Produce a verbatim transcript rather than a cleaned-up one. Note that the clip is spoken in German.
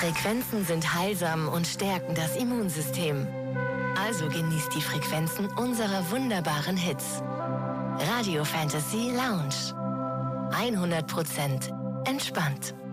Frequenzen sind heilsam und stärken das Immunsystem. Also genießt die Frequenzen unserer wunderbaren Hits. Radio Fantasy Lounge. hundert Prozent entspannt.